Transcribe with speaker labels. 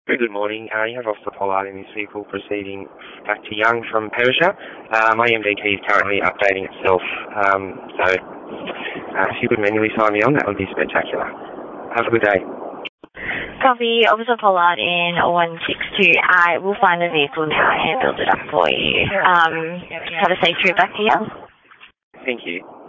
Speaker 1: Very good morning. You have Officer Pollard in this vehicle proceeding back to Young from Perisher. My MDT is currently updating itself, so if you could manually sign me on, that would be spectacular. Have a good day.
Speaker 2: Copy, Officer Pollard in 162. I will find the vehicle now and build it up for you. Have a safe trip back to Young.
Speaker 1: Thank you.